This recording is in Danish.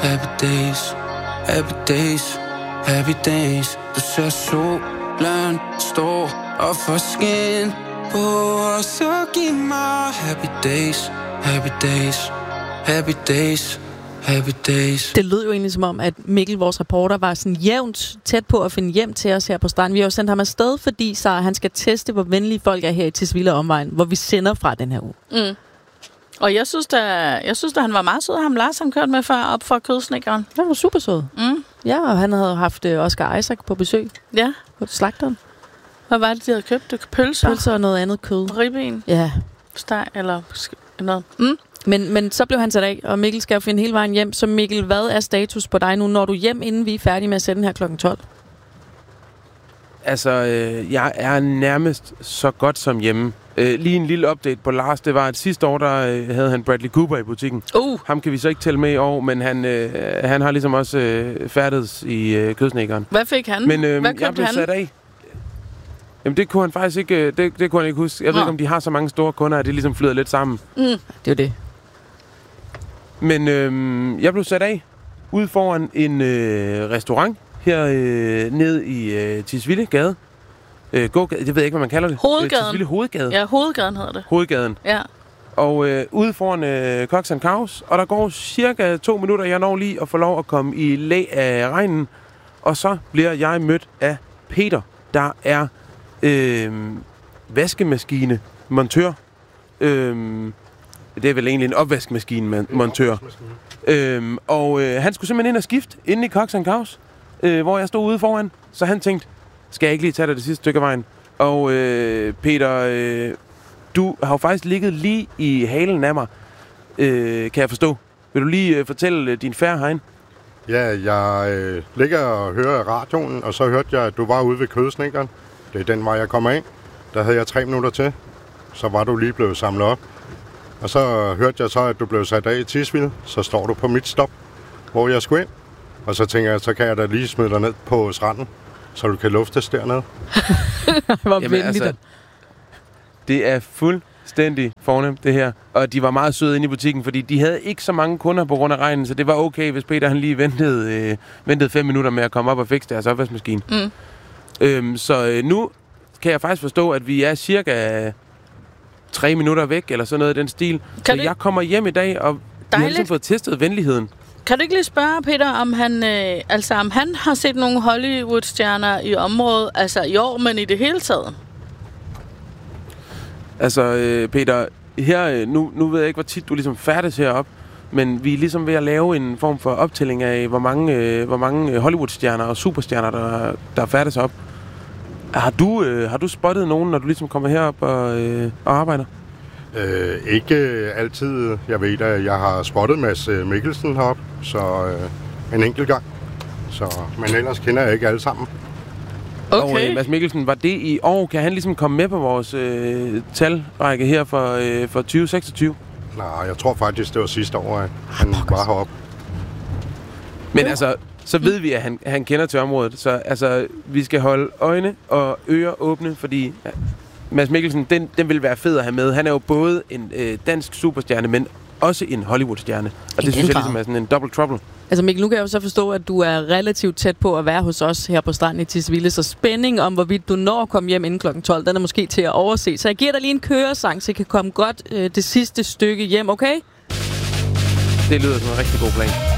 happy days, happy days, happy days. Du ser solen stå og få skin på, og så giv mig happy days, happy days, happy days, happy days. Det lød jo egentlig som om, at Mikkel, vores reporter, var sådan jævnt tæt på at finde hjem til os her på stranden. Vi har jo sendt ham afsted, fordi så han skal teste, hvor venlige folk er her i Tisvilde omvejen, hvor vi sender fra den her uge. Mm. Og jeg synes da, han var meget sød. Ham Lars, han kørte med før op for kødsnækkeren. Han var super sød. Mm. Ja, og han havde haft Oscar Isaac på besøg. Ja. På slagteren. Hvad var det, de havde købt? Pølser? Pølser og noget andet kød. Ribben? Ja. Steg eller noget. Mm. Men så blev han sat af, og Mikkel skal jo finde hele vejen hjem. Så Mikkel, hvad er status på dig nu, når du hjem, inden vi er færdige med at sende her kl. 12? Altså, jeg er nærmest så godt som hjemme. Lige en lille update på Lars. Det var, at sidste år, der havde han Bradley Cooper i butikken. Ham kan vi så ikke tælle med i år, men han har ligesom også færdedes i kødsnækkeren. Hvad fik han? Men hvad jeg blev sat af. Jamen, det kunne han faktisk ikke, det kunne han ikke huske. Jeg ved ikke, om de har så mange store kunder, at det ligesom flyder lidt sammen. Mm. Det er jo det. Men jeg blev sat af ude foran en restaurant her ned i Tisvilde Gade. Gågade, det ved jeg ikke, hvad man kalder det. Hovedgaden. Tisvilde Hovedgade. Ja, Hovedgaden hedder det. Hovedgaden. Ja. Og ude foran Cox & Cows, og der går cirka 2 minutter, jeg når lige at få lov at komme i læ af regnen. Og så bliver jeg mødt af Peter, der er vaskemaskine-montør. Det er vel egentlig en opvaskemaskine-montør. Og han skulle simpelthen ind og skifte inde i Cox & Cows, hvor jeg stod ude foran. Så han tænkte, skal jeg ikke lige tage det sidste stykke af vejen? Og Peter, du har jo faktisk ligget lige i halen af mig, kan jeg forstå. Vil du lige fortælle din færd herinde? Ja, jeg ligger og hører radioen, og så hørte jeg, at du var ude ved kødsnækkeren. Det er den vej, jeg kommer ind. Der havde jeg 3 minutter til. Så var du lige blevet samlet op. Og så hørte jeg så, at du blev sat af i Tisvilde. Så står du på mit stop, hvor jeg skulle ind. Og så tænker jeg, så kan jeg da lige smide dig ned på stranden, så du kan luftes dernede. Hvor venligt. Altså, det er fuldstændig fornemt, det her. Og de var meget søde inde i butikken, fordi de havde ikke så mange kunder på grund af regnen, så det var okay, hvis Peter han lige ventede 5 minutter med at komme op og fikse deres opvaskemaskine. Mm. Så nu kan jeg faktisk forstå, at vi er cirka 3 minutter væk, eller sådan noget i den stil. Så jeg kommer hjem i dag, og vi har ligesom fået testet venligheden. Kan du ikke lige spørge, Peter, om han har set nogle Hollywood-stjerner i området, altså i år, men i det hele taget? Altså, Peter, her, nu ved jeg ikke, hvor tit du ligesom færdes herop, men vi er ligesom ved at lave en form for optælling af, hvor mange Hollywood-stjerner og superstjerner, der færdes op. Har du spottet nogen, når du ligesom kommer herop og arbejder? Ikke altid. Jeg ved, at jeg har spottet Mads Mikkelsen heroppe, så en enkelt gang. Men ellers kender jeg ikke alle sammen. Okay. Og Mads Mikkelsen, var det i år? Kan han ligesom komme med på vores talrække her for 2026? Nej, jeg tror faktisk, det var sidste år, at han var heroppe. Men altså, så ved vi, at han kender til området. Så altså, vi skal holde øjne og ører åbne, fordi Mads Mikkelsen, den vil være fed at have med. Han er jo både en dansk superstjerne, men også en Hollywood-stjerne. Og det synes jeg ligesom er sådan en double trouble. Altså Mikkel, nu kan jeg jo så forstå, at du er relativt tæt på at være hos os her på stranden i Tisvilde, så spænding om, hvorvidt du når at komme hjem inden kl. 12, den er måske til at overse. Så jeg giver dig lige en køresang, så jeg kan komme godt det sidste stykke hjem, okay? Det lyder som en rigtig god plan.